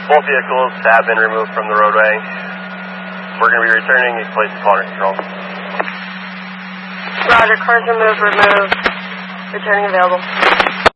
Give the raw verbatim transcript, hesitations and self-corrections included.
Both vehicles have been removed from the roadway. We're going to be returning these plates to quadrant control. Roger, cars removed, removed. Returning available.